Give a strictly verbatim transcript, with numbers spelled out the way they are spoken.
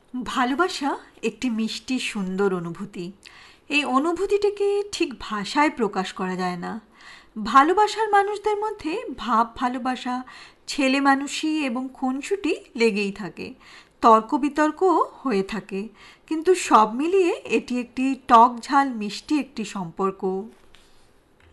ভালোবাসা একটি মিষ্টি সুন্দর অনুভূতি। এই অনুভূতিটাকে ঠিক ভাষায় প্রকাশ করা যায় না। ভালোবাসার মানুষদের মধ্যে ভাব ভালোবাসা, ছেলে মানুষই এবং খুনসুটি লেগেই থাকে। তর্ক বিতর্কও হয়ে থাকে, কিন্তু সব মিলিয়ে এটি একটি টক ঝাল মিষ্টি একটি সম্পর্ক।